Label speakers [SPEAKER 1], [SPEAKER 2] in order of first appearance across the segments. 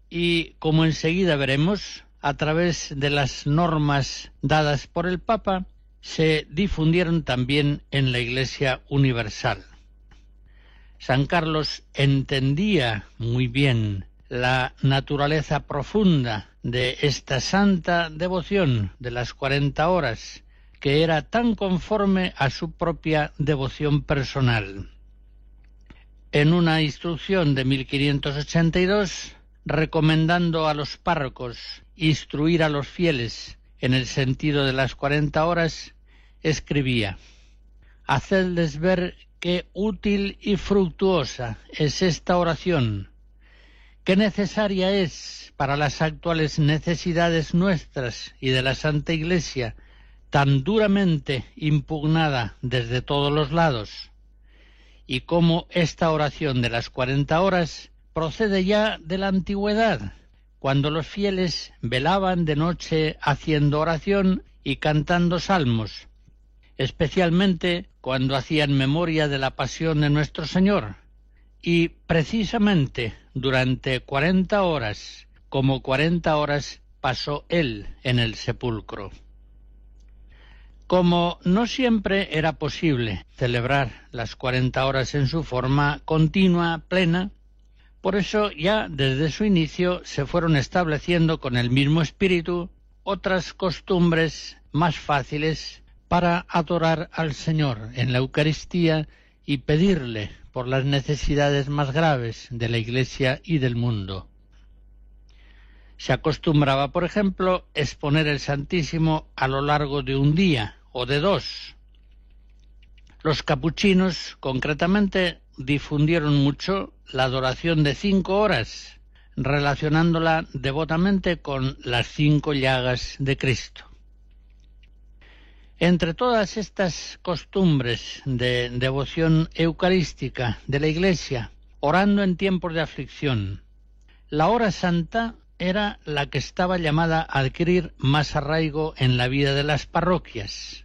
[SPEAKER 1] y, como enseguida veremos, a través de las normas dadas por el Papa, se difundieron también en la Iglesia universal. San Carlos entendía muy bien la naturaleza profunda de esta santa devoción de las 40 horas, que era tan conforme a su propia devoción personal. En una instrucción de 1582, recomendando a los párrocos instruir a los fieles en el sentido de las 40 horas, escribía: «Hacedles ver qué útil y fructuosa es esta oración, qué necesaria es para las actuales necesidades nuestras y de la Santa Iglesia, tan duramente impugnada desde todos los lados, y cómo esta oración de las 40 horas procede ya de la antigüedad, cuando los fieles velaban de noche haciendo oración y cantando salmos, especialmente cuando hacían memoria de la pasión de nuestro Señor, y precisamente durante 40 horas, como 40 horas pasó Él en el sepulcro». Como no siempre era posible celebrar las 40 horas en su forma continua, plena, por eso ya desde su inicio se fueron estableciendo con el mismo espíritu otras costumbres más fáciles para adorar al Señor en la Eucaristía y pedirle por las necesidades más graves de la Iglesia y del mundo. Se acostumbraba, por ejemplo, exponer el Santísimo a lo largo de un día o de 2. Los capuchinos, concretamente, difundieron mucho la adoración de 5 horas, relacionándola devotamente con las 5 llagas de Cristo. Entre todas estas costumbres de devoción eucarística de la Iglesia, orando en tiempos de aflicción, la hora santa era la que estaba llamada a adquirir más arraigo en la vida de las parroquias.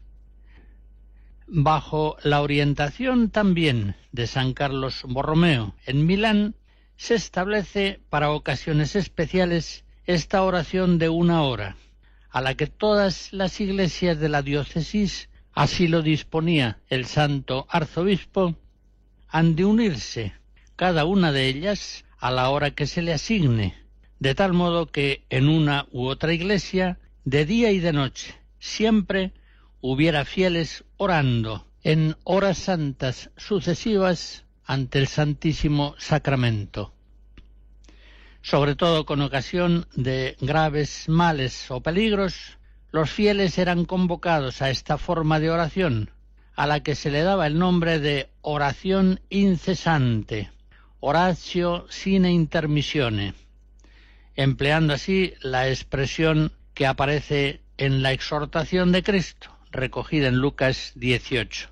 [SPEAKER 1] Bajo la orientación también de San Carlos Borromeo en Milán, se establece para ocasiones especiales esta oración de 1 hora, a la que todas las iglesias de la diócesis, así lo disponía el santo arzobispo, han de unirse, cada una de ellas, a la hora que se le asigne, de tal modo que en una u otra iglesia, de día y de noche, siempre hubiera fieles orando en horas santas sucesivas ante el Santísimo Sacramento. Sobre todo con ocasión de graves males o peligros, los fieles eran convocados a esta forma de oración, a la que se le daba el nombre de oración incesante, oratio sine intermissione, empleando así la expresión que aparece en la exhortación de Cristo, recogida en Lucas 18.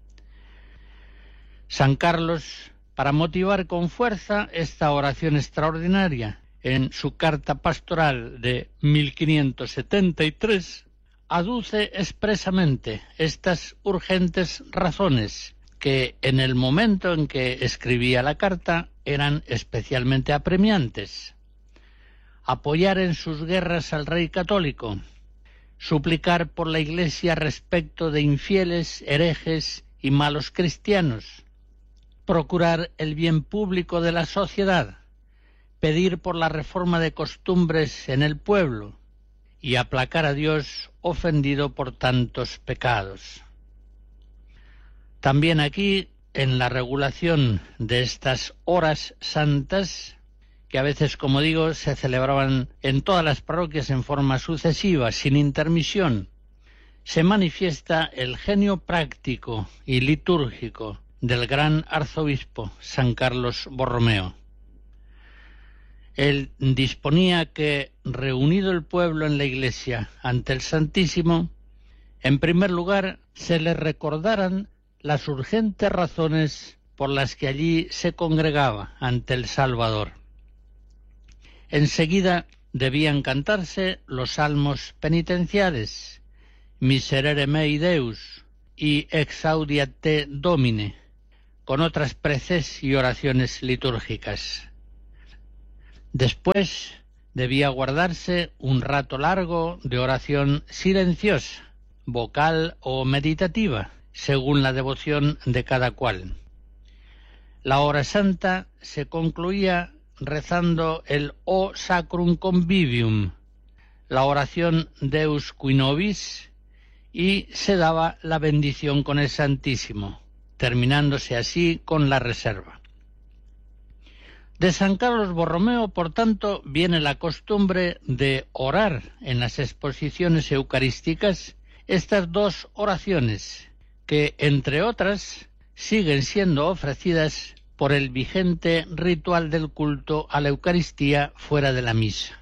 [SPEAKER 1] San Carlos, para motivar con fuerza esta oración extraordinaria, en su carta pastoral de 1573, aduce expresamente estas urgentes razones que en el momento en que escribía la carta eran especialmente apremiantes: apoyar en sus guerras al rey católico, suplicar por la Iglesia respecto de infieles, herejes y malos cristianos, procurar el bien público de la sociedad, pedir por la reforma de costumbres en el pueblo y aplacar a Dios ofendido por tantos pecados. También aquí, en la regulación de estas horas santas, que a veces, como digo, se celebraban en todas las parroquias en forma sucesiva, sin intermisión, se manifiesta el genio práctico y litúrgico del gran arzobispo San Carlos Borromeo. Él disponía que, reunido el pueblo en la iglesia ante el Santísimo, en primer lugar se le recordaran las urgentes razones por las que allí se congregaba ante el Salvador. Enseguida debían cantarse los salmos penitenciales, Miserere mei Deus y Exaudiat te Domine, con otras preces y oraciones litúrgicas. Después Debía guardarse un rato largo de oración silenciosa, vocal o meditativa, según la devoción de cada cual. La hora santa se concluía rezando el O Sacrum Convivium, la oración Deus qui nobis, y se daba la bendición con el Santísimo, terminándose así con la reserva. De San Carlos Borromeo, por tanto, viene la costumbre de orar en las exposiciones eucarísticas estas dos oraciones, que, entre otras, siguen siendo ofrecidas por el vigente ritual del culto a la Eucaristía fuera de la misa.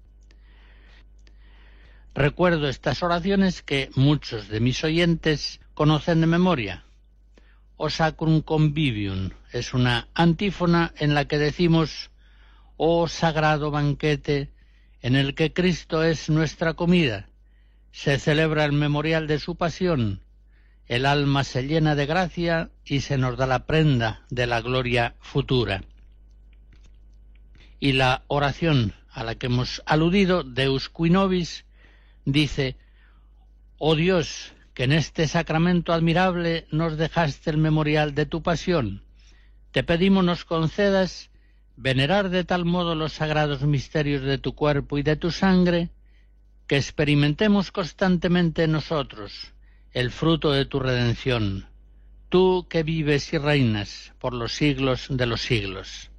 [SPEAKER 1] Recuerdo estas oraciones que muchos de mis oyentes conocen de memoria. O Sacrum Convivium es una antífona en la que decimos: oh sagrado banquete en el que Cristo es nuestra comida, se celebra el memorial de su pasión, el alma se llena de gracia y se nos da la prenda de la gloria futura. Y la oración a la que hemos aludido, Deus qui nobis, dice: oh Dios, que en este sacramento admirable nos dejaste el memorial de tu pasión, te pedimos nos concedas venerar de tal modo los sagrados misterios de tu cuerpo y de tu sangre, que experimentemos constantemente en nosotros el fruto de tu redención, tú que vives y reinas por los siglos de los siglos.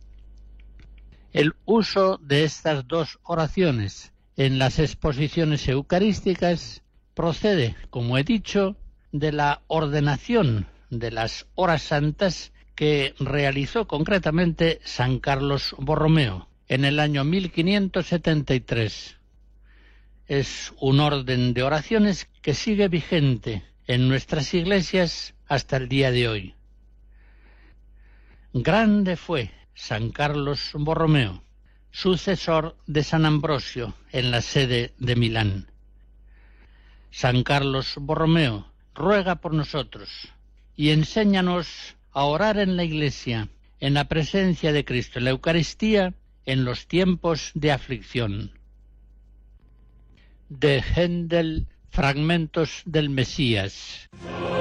[SPEAKER 1] El uso de estas dos oraciones en las exposiciones eucarísticas procede, como he dicho, de la ordenación de las horas santas que realizó concretamente San Carlos Borromeo en el año 1573. Es un orden de oraciones que sigue vigente en nuestras iglesias hasta el día de hoy. Grande fue San Carlos Borromeo, sucesor de San Ambrosio en la sede de Milán. San Carlos Borromeo, ruega por nosotros y enséñanos a orar en la Iglesia, en la presencia de Cristo en la Eucaristía, en los tiempos de aflicción. De Händel, fragmentos del Mesías.